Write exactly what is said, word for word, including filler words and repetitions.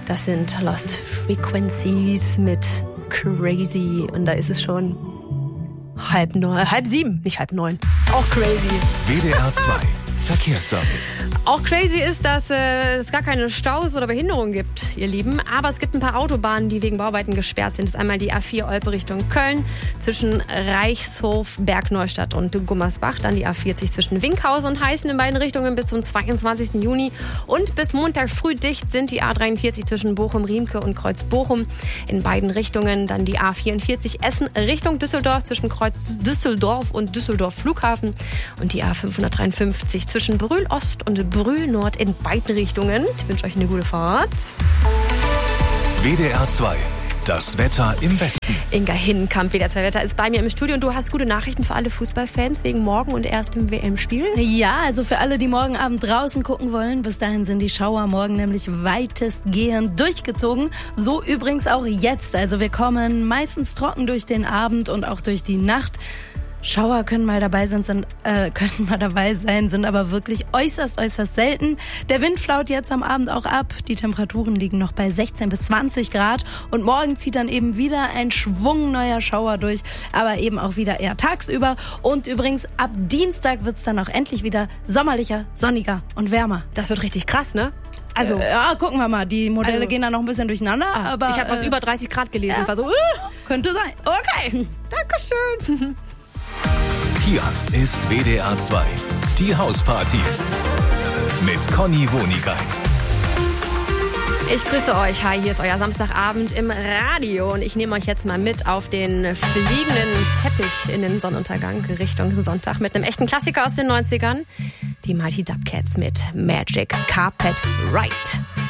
Das sind Lost Frequencies mit Crazy. Und da ist es schon halb neun, halb sieben, nicht halb neun. Auch crazy. W D R zwei Verkehrsservice. Auch crazy ist, dass äh, es gar keine Staus oder Behinderungen gibt, ihr Lieben. Aber es gibt ein paar Autobahnen, die wegen Bauarbeiten gesperrt sind. Das ist einmal die A vier Olpe Richtung Köln zwischen Reichshof, Bergneustadt und Gummersbach. Dann die A vierzig zwischen Winkhausen und Heißen in beiden Richtungen bis zum zweiundzwanzigsten Juni. Und bis Montag früh dicht sind die A dreiundvierzig zwischen Bochum-Riemke und Kreuz-Bochum in beiden Richtungen. Dann die A vierundvierzig Essen Richtung Düsseldorf zwischen Kreuz Düsseldorf und Düsseldorf Flughafen. Und die A fünfhundertdreiundfünfzig zwischen Brühl Ost und Brühl Nord in beiden Richtungen. Ich wünsche euch eine gute Fahrt. W D R zwei, das Wetter im Westen. Inga Hinnenkamp, W D R zwei Wetter, ist bei mir im Studio. Und du hast gute Nachrichten für alle Fußballfans wegen morgen und erstem W M-Spiel? Ja, also für alle, die morgen Abend draußen gucken wollen. Bis dahin sind die Schauer morgen nämlich weitestgehend durchgezogen. So übrigens auch jetzt. Also wir kommen meistens trocken durch den Abend und auch durch die Nacht. Schauer können mal dabei sein, sind, äh, können mal dabei sein, sind aber wirklich äußerst, äußerst selten. Der Wind flaut jetzt am Abend auch ab. Die Temperaturen liegen noch bei sechzehn bis zwanzig Grad. Und morgen zieht dann eben wieder ein Schwung neuer Schauer durch, aber eben auch wieder eher tagsüber. Und übrigens, ab Dienstag wird's dann auch endlich wieder sommerlicher, sonniger und wärmer. Das wird richtig krass, ne? Also, äh, ja, gucken wir mal. Die Modelle also, gehen da noch ein bisschen durcheinander. Ah, aber ich habe was äh, über dreißig Grad gelesen. Ja, Ich war so, uh, könnte sein. Okay, Dankeschön. Hier ist W D R zwei, die Hausparty mit Conny Wonigkeit. Ich grüße euch. Hi, hier ist euer Samstagabend im Radio. Und ich nehme euch jetzt mal mit auf den fliegenden Teppich in den Sonnenuntergang Richtung Sonntag mit einem echten Klassiker aus den neunzigern. Die Mighty Dubcats mit Magic Carpet Ride.